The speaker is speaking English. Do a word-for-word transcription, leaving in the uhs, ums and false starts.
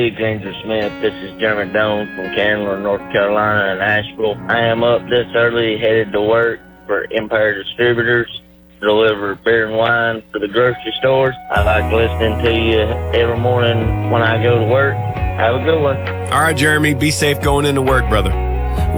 Big Ranger Smith. This is Jeremy Doan from Candler, North Carolina, and Asheville. I am up this early, headed to work for Empire Distributors, deliver beer and wine for the grocery stores. I like listening to you every morning when I go to work. Have a good one. All right, Jeremy, be safe going into work, brother.